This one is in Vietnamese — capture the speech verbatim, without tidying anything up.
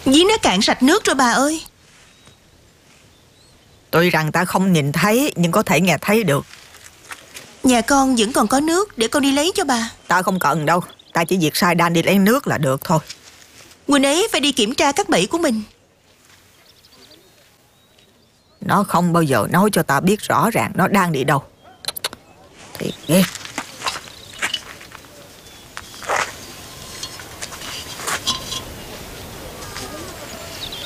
Giếng nó cạn sạch nước rồi bà ơi. Tuy rằng ta không nhìn thấy nhưng có thể nghe thấy được. Nhà con vẫn còn có nước, để con đi lấy cho bà. Ta không cần đâu, ta chỉ việc sai Dan đi lấy nước là được thôi. Huynh ấy phải đi kiểm tra các bẫy của mình. Nó không bao giờ nói cho ta biết rõ ràng nó đang đi đâu. Thiệt ghê.